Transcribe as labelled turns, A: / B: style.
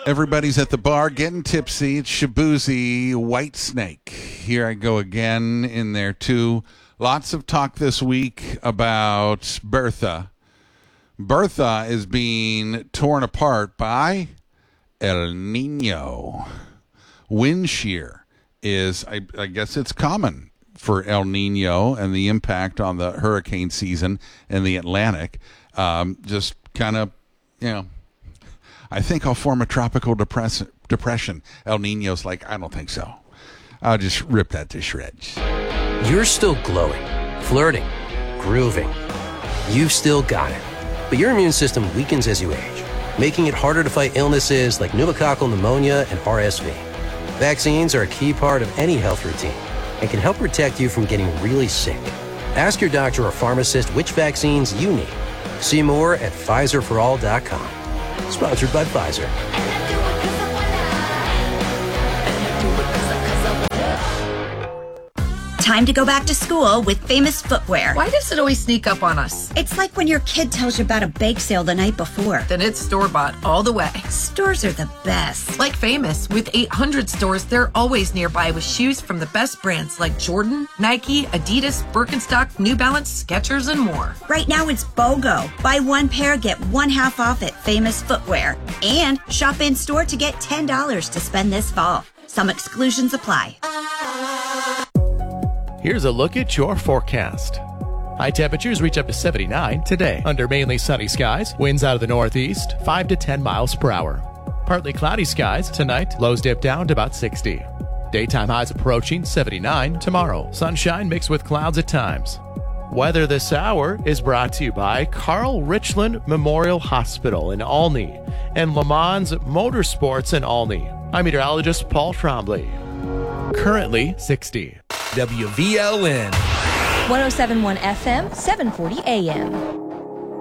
A: Everybody's at the bar getting tipsy. It's Shabuzi White Snake. Here I go again in there, too. Lots of talk this week about Bertha. Bertha is being torn apart by El Nino. Wind shear is, I guess it's common for El Nino and the impact on the hurricane season in the Atlantic. Just kind of, I think I'll form a tropical depression. El Nino's like, I don't think so. I'll just rip that to shreds.
B: You're still glowing, flirting, grooving. You've still got it. But your immune system weakens as you age, making it harder to fight illnesses like pneumococcal pneumonia and RSV. Vaccines are a key part of any health routine and can help protect you from getting really sick. Ask your doctor or pharmacist which vaccines you need. See more at PfizerForAll.com. Sponsored by Pfizer.
C: Time to go back to school with Famous Footwear.
D: Why does it always sneak up on us?
C: It's like when your kid tells you about a bake sale the night before.
D: Then it's store-bought all the way.
C: Stores are the best.
D: Like Famous, with 800 stores, they're always nearby with shoes from the best brands like Jordan, Nike, Adidas, Birkenstock, New Balance, Skechers, and more.
C: Right now it's BOGO. Buy one pair, get one half off at Famous Footwear. And shop in-store to get $10 to spend this fall. Some exclusions apply.
E: Here's a look at your forecast. High temperatures reach up to 79 today. Under mainly sunny skies, winds out of the northeast, 5 to 10 miles per hour. Partly cloudy skies tonight, lows dip down to about 60. Daytime highs approaching 79 tomorrow. Sunshine mixed with clouds at times. Weather this hour is brought to you by Carl Richland Memorial Hospital in Olney and Le Mans Motorsports in Olney. I'm meteorologist Paul Trombley. Currently 60.
F: WVLN
G: 107.1 FM, 740 AM.